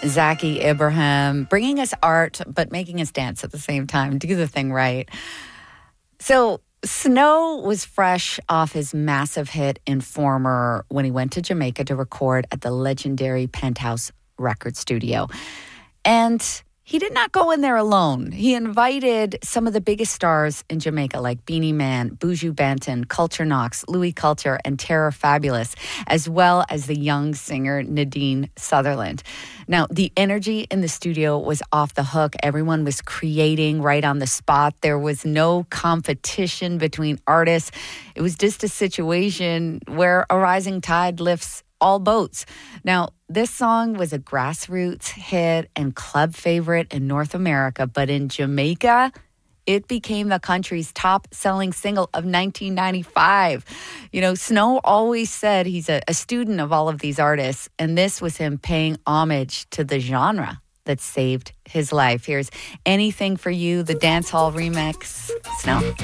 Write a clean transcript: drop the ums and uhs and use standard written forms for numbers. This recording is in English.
Zaki Ibrahim, bringing us art, but making us dance at the same time. Do the thing right. So Snow was fresh off his massive hit Informer when he went to Jamaica to record at the legendary Penthouse record studio. And he did not go in there alone. He invited some of the biggest stars in Jamaica like Beanie Man, Buju Banton, Culture Knox, Louis Culture, and Terror Fabulous, as well as the young singer Nadine Sutherland. Now, the energy in the studio was off the hook. Everyone was creating right on the spot. There was no competition between artists. It was just a situation where a rising tide lifts all boats. Now, this song was a grassroots hit and club favorite in North America, but in Jamaica, it became the country's top-selling single of 1995. You know, Snow always said he's a student of all of these artists, and this was him paying homage to the genre that saved his life. Here's Anything for You, the dancehall remix. Snow.